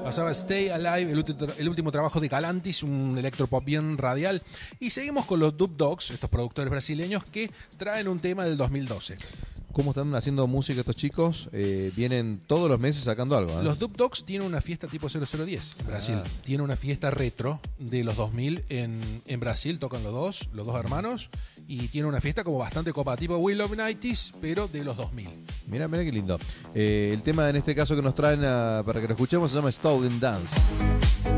Pasaba Stay Alive, el último trabajo de Galantis, un electropop bien radial. Y seguimos con los Dub Dogs, estos productores brasileños que traen un tema del 2012. ¿Cómo están haciendo música estos chicos? Vienen todos los meses sacando algo, ¿eh? Los Dub Dogs tienen una fiesta tipo 0010 en Brasil. Tiene una fiesta retro de los 2000 en Brasil. Tocan los dos hermanos. Y tiene una fiesta como bastante copa, tipo Will of Nighties, pero de los 2000. Mira qué lindo. El tema en este caso que nos traen para que lo escuchemos se llama Stolen Dance.